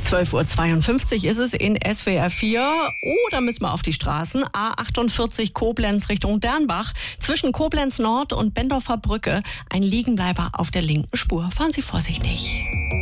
12:52 Uhr ist es in SWR 4. Da müssen wir auf die Straßen. A48 Koblenz Richtung Dernbach. Zwischen Koblenz Nord und Bendorfer Brücke ein Liegenbleiber auf der linken Spur. Fahren Sie vorsichtig.